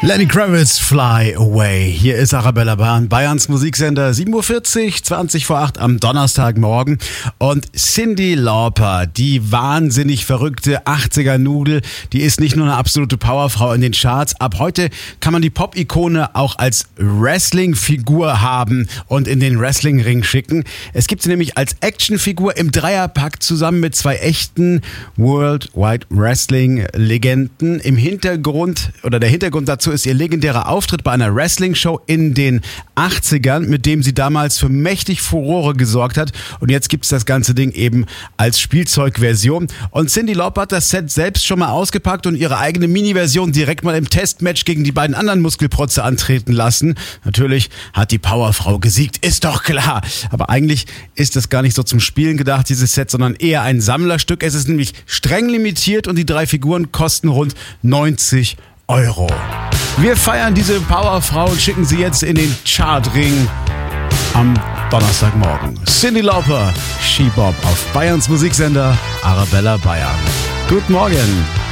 Lenny Kravitz, Fly Away. Hier ist Arabella Bayern, Bayerns Musiksender, 7.40 Uhr, 20 vor 8 am Donnerstagmorgen. Und Cyndi Lauper, die wahnsinnig verrückte 80er-Nudel, die ist nicht nur eine absolute Powerfrau in den Charts. Ab heute kann man die Pop-Ikone auch als Wrestling-Figur haben und in den Wrestling-Ring schicken. Es gibt sie nämlich als Actionfigur im Dreierpack zusammen mit zwei echten Worldwide Wrestling-Legenden. Im Hintergrund, oder der Hintergrund dazu ist ihr legendärer Auftritt bei einer Wrestling-Show in den 80ern, mit dem sie damals für mächtig Furore gesorgt hat. Und jetzt gibt es das ganze Ding eben als Spielzeugversion. Und Cyndi Lauper hat das Set selbst schon mal ausgepackt und ihre eigene Mini-Version direkt mal im Testmatch gegen die beiden anderen Muskelprotze antreten lassen. Natürlich hat die Powerfrau gesiegt, ist doch klar. Aber eigentlich ist das gar nicht so zum Spielen gedacht, dieses Set, sondern eher ein Sammlerstück. Es ist nämlich streng limitiert und die 3 Figuren kosten rund 90 €. Wir feiern diese Powerfrau und schicken sie jetzt in den Chartring am Donnerstagmorgen. Cyndi Lauper, She Bop auf Bayerns Musiksender Arabella Bayern. Guten Morgen.